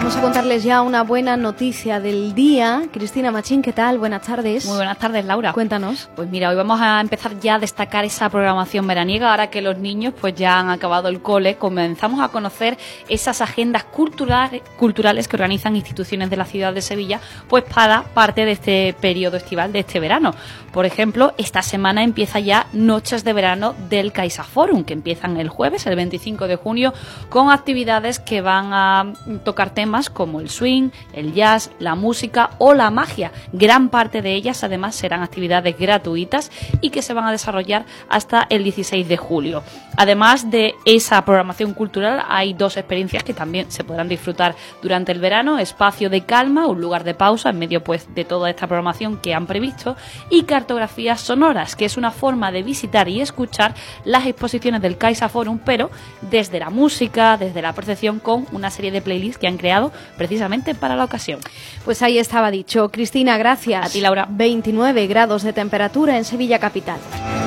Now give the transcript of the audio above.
Vamos a contarles ya una buena noticia del día. Cristina Machín, ¿qué tal? Buenas tardes. Muy buenas tardes, Laura. Cuéntanos. Pues mira, hoy vamos a empezar ya a destacar esa programación veraniega. Ahora que los niños pues ya han acabado el cole, comenzamos a conocer esas agendas culturales que organizan instituciones de la ciudad de Sevilla, pues para parte de este periodo estival, de este verano. Por ejemplo, esta semana empieza ya Noches de Verano del CaixaForum, que empiezan el jueves, el 25 de junio, con actividades que van a tocar temas como el swing, el jazz, la música o la magia. Gran parte de ellas, además, serán actividades gratuitas y que se van a desarrollar hasta el 16 de julio. Además de esa programación cultural, hay dos experiencias que también se podrán disfrutar durante el verano: Espacio de Calma, un lugar de pausa en medio pues de toda esta programación que han previsto, y Cartografías Sonoras, que es una forma de visitar y escuchar las exposiciones del CaixaForum, pero desde la música, desde la percepción, con una serie de playlists que han creado precisamente para la ocasión. Pues ahí estaba dicho. Cristina, gracias. A ti, Laura. 29 grados de temperatura en Sevilla capital.